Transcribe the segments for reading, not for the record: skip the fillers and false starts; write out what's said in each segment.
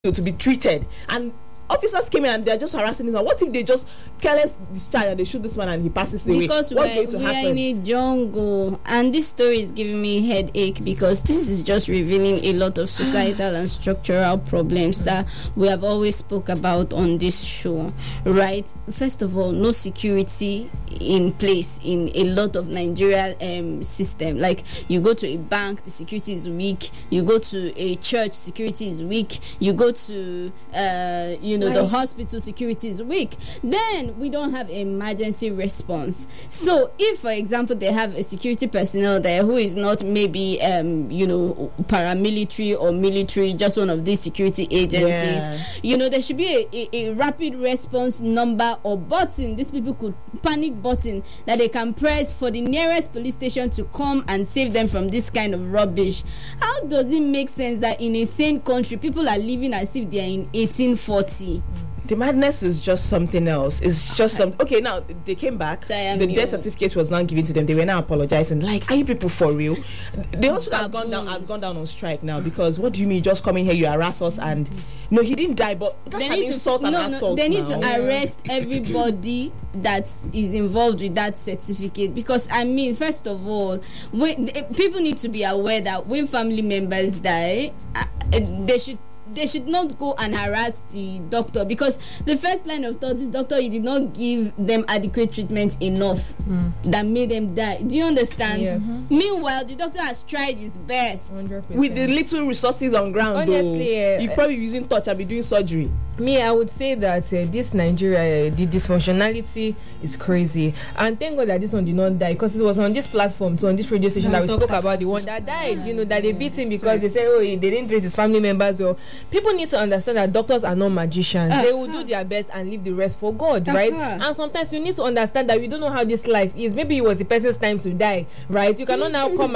to be treated, and officers came in and they're just harassing this man. What if they just careless discharge and they shoot this man and he passes away? Because what's going to we happen? are in a jungle, and this story is giving me headache because this is just revealing a lot of societal and structural problems that we have always spoke about on this show, right? First of all, no security in place in a lot of Nigeria system. Like, you go to a bank, the security is weak. You go to a church, security is weak. You go to the hospital, security is weak. Then we don't have emergency response. So if, for example, they have a security personnel there who is not maybe paramilitary or military, just one of these security agencies, there should be a rapid response number or button these people could panic button that they can press for the nearest police station to come and save them from this kind of rubbish. How does it make sense that in a sane country people are living as if they are in 1840? The madness is just something else. It's just okay, now they came back. The death certificate was not given to them. They were now apologizing. Like, are you people for real? The hospital has gone down on strike now because what do you mean you just come in here, you harass us, and no, he didn't die, but that's an insult and assault. They need to arrest everybody that is involved with that certificate, because first of all, people need to be aware that when family members die, they should not go and harass the doctor, because the first line of thought is, doctor, you did not give them adequate treatment enough that made them die. Do you understand? Yes. Meanwhile, the doctor has tried his best 100%. With the little resources on ground. Honestly, you probably using touch and be doing surgery. I would say that this Nigeria, the dysfunctionality is crazy, and thank God that this one did not die, because it was on this platform, so on this radio station, that we spoke about the one that died. That they beat him because they said, they didn't treat his family members. Or people need to understand that doctors are not magicians. They will do their best and leave the rest for God, right? And sometimes you need to understand that we don't know how this life is. Maybe it was the person's time to die, right? You cannot now come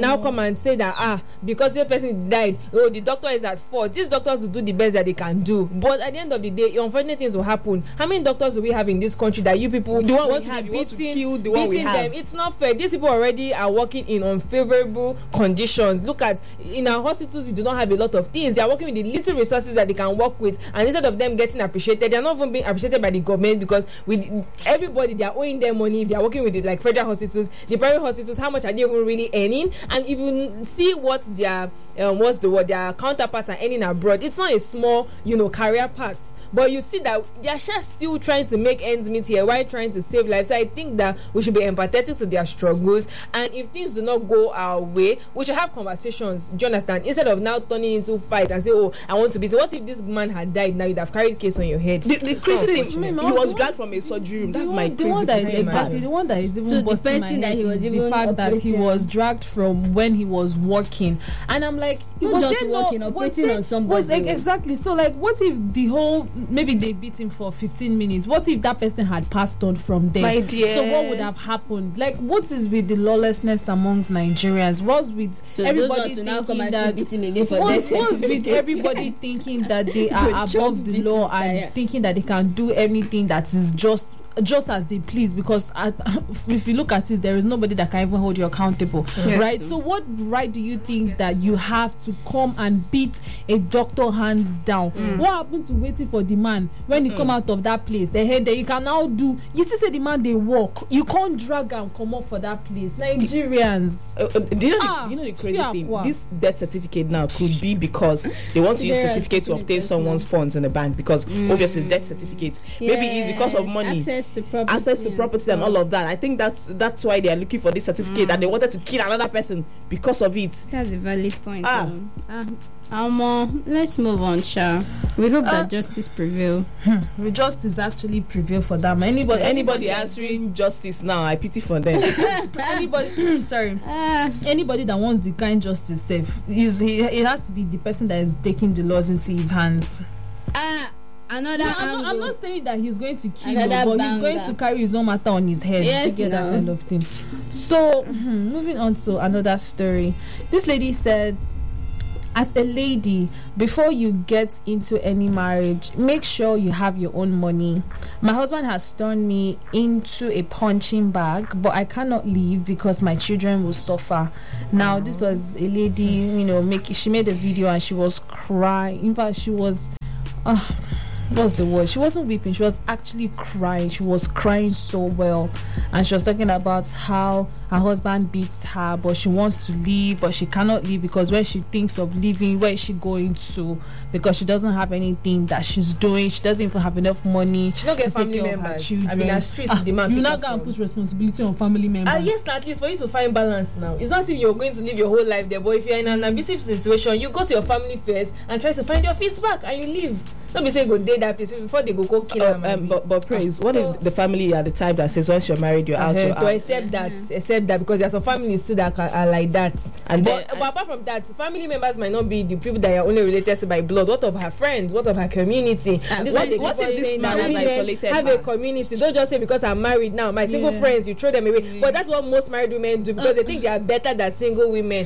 and say that because your person died, the doctor is at fault. These doctors will do the best that they can do, but at the end of the day, unfortunate things will happen. How many doctors do we have in this country that you people want to kill the one we have? Them? It's not fair. These people already are working in unfavorable conditions. Look at, in our hospitals, we do not have a lot of things. They are working with the little resources that they can work with, and instead of them getting appreciated, they are not even being appreciated by the government, because with everybody, they are owing them money. They are working with like federal hospitals, the private hospitals. How much are they even really earning? And if you see what their their counterparts are earning abroad, it's not a small career path. But you see that they are just still trying to make ends meet here while trying to save lives. So I think that we should be empathetic to their struggles, and if things do not go our way, we should have conversations. Do you understand? Instead of now turning into fight and say, I want to be. So what if this man had died now? You'd have carried case on your head. The crazy thing, he was dragged from a surgery room. That's my crazy. The one that is exactly the one that is even busting my head is the fact that he was dragged from when he was working, and I'm like, not just working, operating on somebody. Exactly. So like, what if the whole, maybe they beat him for 15 minutes? What if that person had passed on from there? My dear. So what would have happened? Like, what is with the lawlessness amongst Nigerians? What's with everybody thinking that? What's with everybody thinking that they are above the law and thinking that they can do anything that is just as they please? Because if you look at it, there is nobody that can even hold you accountable, right? So what right do you think that you have to come and beat a doctor hands down? What happened to waiting for the man when he come out of that place? The head that you can now do, you still say the man they walk, you can't drag and come up for that place. Nigerians, do you know the crazy thing? This death certificate now could be because they want to use certificate to obtain someone's funds in the bank, because obviously death certificate, maybe it's because of money, access to property and all of that. I think that's why they are looking for this certificate, and they wanted to kill another person because of it. That's a valid point. Let's move on, Sha. We hope that justice prevail. The justice actually prevail for them. Anybody answering justice now, I pity for them. Anybody that wants the kind justice safe, it has to be the person that is taking the laws into his hands. I'm not saying that he's going to kill you, but he's going to carry his own matter on his head to get that kind of thing. So, moving on to another story. This lady said, as a lady, before you get into any marriage, make sure you have your own money. My husband has turned me into a punching bag, but I cannot leave because my children will suffer. Now, this was a lady, she made a video and she was crying. In fact, she was what's the word? She wasn't weeping. She was actually crying. She was crying so well. And she was talking about how her husband beats her, but she wants to leave, but she cannot leave because when she thinks of leaving, where is she going to? Because she doesn't have anything that she's doing. She doesn't even have enough money. She don't get family members. Children. I mean, the streets demand. You're not going to put responsibility on family members. Yes, at least for you to find balance now. It's not as if you're going to live your whole life there, but if you're in an abusive situation, you go to your family first and try to find your feet back and you leave. Don't be saying go date that place before they go kill her. But praise, what if the family are the type that says once you're married you're out, you're out? To accept that because there are some families too that are like that. But apart from that, family members might not be the people that you're only related to by blood. What of her friends? What of her community? What is this marriage isolated? Have a community. Don't just say because I'm married now, my single friends, you throw them away. But that's what most married women do because they think they are better than single women.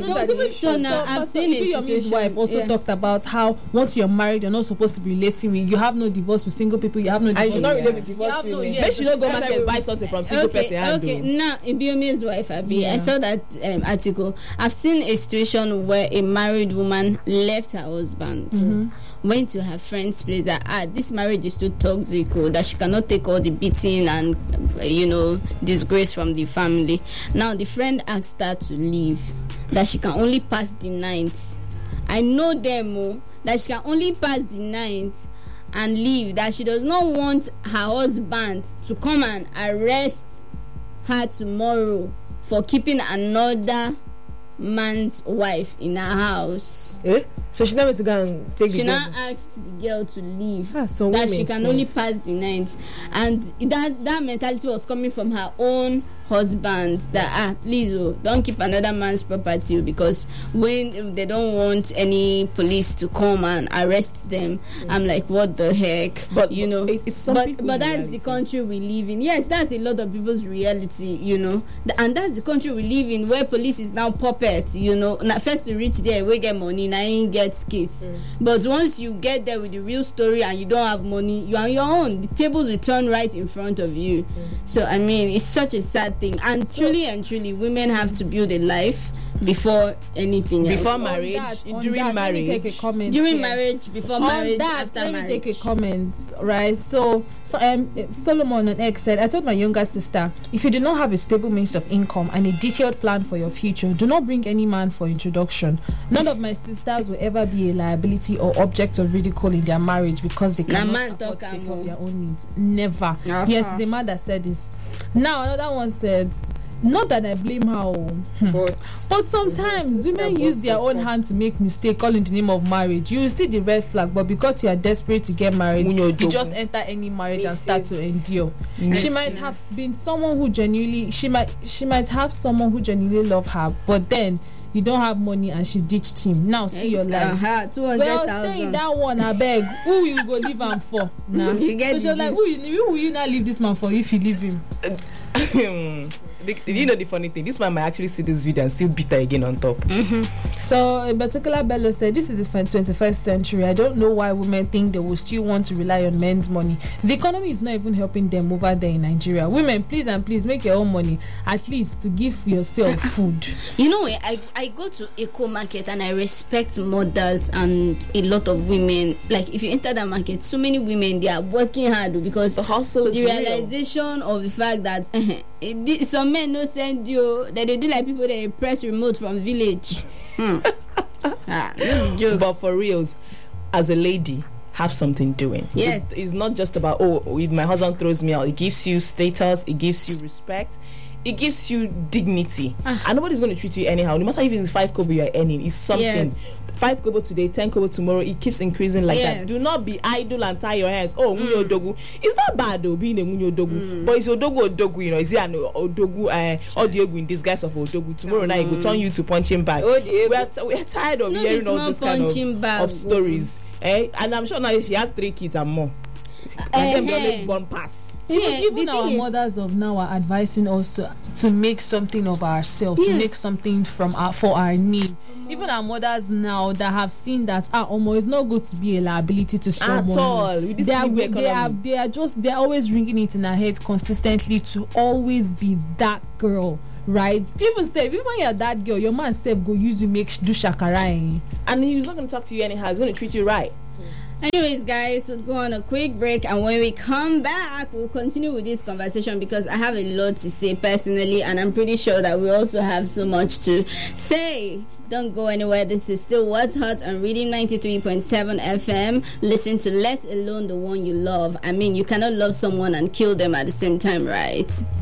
So now I've seen a situation. Wife also talked about how once you're married, you're not supposed to be relating with. You have no divorce with single people. You have no divorce. And you should not relate with divorce women. Make sure you don't go back and buy something from single person. Okay. Now, Ibiomi's wife, I saw that article. I've seen a situation where a married woman left her husband, went to her friend's place. That this marriage is too toxic, that she cannot take all the beating and disgrace from the family. Now the friend asked her to leave, that she can only pass the night. I know them, that she can only pass the night and leave, that she does not want her husband to come and arrest her tomorrow for keeping another man's wife in her house. So she never to go and take the girl. She now asked the girl to leave, so that she can only pass the night, and that mentality was coming from her own husband, that please don't keep another man's property, because when they don't want any police to come and arrest them, I'm like, what the heck? But it's but that's reality. The country we live in. Yes, that's a lot of people's reality, and that's the country we live in, where police is now puppet. Now first to reach there, we get money, now you get case. But once you get there with the real story and you don't have money, you are on your own. The tables will turn right in front of you. So I mean, it's such a sad thing, and truly women have to build a life before anything else. Before marriage, during marriage, take a comment during marriage, before marriage, after let marriage. Me take a comment, right? So Solomon on X said, I told my younger sister, if you do not have a stable means of income and a detailed plan for your future, do not bring any man for introduction. None of my sisters will ever be a liability or object of ridicule in their marriage because they cannot afford to take care of their own needs. Never. Yes, the man that said this. Now another one said, not that I blame her, but sometimes women use their own hand to make mistake all in the name of marriage. You see the red flag, but because you are desperate to get married, you just enter any marriage and start to endure. She might have been someone who genuinely, she might have someone who genuinely love her, but then you don't have money and she ditched him. Now see your life. 200,000. Well, stay in that one, I beg. Who you go leave him for? Nah. You get so she's like, who will you not leave this man for if you leave him? The funny thing, this man might actually see this video and still beat her again on top. So in particular, Bello said, this is the 21st century. I don't know why women think they will still want to rely on men's money. The economy is not even helping them over there in Nigeria. Women, please make your own money, at least to give yourself food. I go to Eco Market and I respect mothers and a lot of women. Like if you enter the market, so many women, they are working hard because the hustle is the realization of the fact that some men no send you, that they do like people that press remote from village. No be jokes. But for reals, as a lady, have something doing. Yes, it's not just about if my husband throws me out. It gives you status, it gives you respect, it gives you dignity, and nobody's going to treat you anyhow. No matter if it's 5 kobo you're earning, it's something. Yes. 5 kobo today, 10 kobo tomorrow, it keeps increasing like that. Do not be idle and tie your hands. Munyo dogu. It's not bad though being a munyo dogu, but it's odogu, is it an odogu odogu in disguise of odogu? Tomorrow night it will turn you to punching bag. We're tired of hearing all this kind of stories. And I'm sure now she has 3 kids and more. and them born pass. Even our mothers of now are advising us to make something of ourselves, to make something for our need. Even our mothers now that have seen that it's not good to be a liability to someone at all. They're always ringing it in our head consistently to always be that girl, right? Even when you're that girl, your man go use you do shakara, and he's not going to talk to you anyhow. He's going to treat you right. Anyways, guys, we'll go on a quick break, and when we come back, we'll continue with this conversation because I have a lot to say personally, and I'm pretty sure that we also have so much to say. Don't go anywhere. This is still What's Hot on Reading 93.7 FM. Listen to Let Alone the One You Love. I mean, you cannot love someone and kill them at the same time, right?